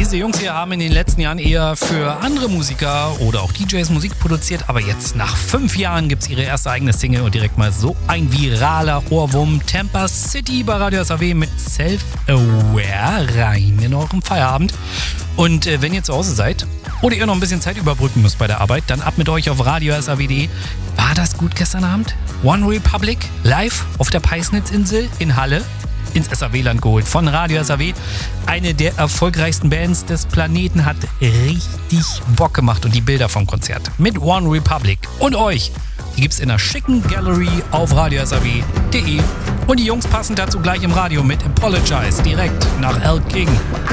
Diese Jungs hier haben in den letzten Jahren eher für andere Musiker oder auch DJs Musik produziert, aber jetzt nach 5 Jahren gibt es ihre erste eigene Single und direkt mal so ein viraler Ohrwurm. Tampa City bei Radio SAW mit Self-Aware rein in eurem Feierabend. Und wenn ihr zu Hause seid oder ihr noch ein bisschen Zeit überbrücken müsst bei der Arbeit, dann ab mit euch auf radiosaw.de. War das gut gestern Abend? One Republic live auf der Peisnitzinsel in Halle ins SAW-Land geholt von Radio SAW. Eine der erfolgreichsten Bands des Planeten, hat richtig Bock gemacht und die Bilder vom Konzert mit One Republic und euch, die gibt's in einer schicken Gallery auf radiosaw.de und die Jungs passen dazu gleich im Radio mit Apologize direkt nach El King.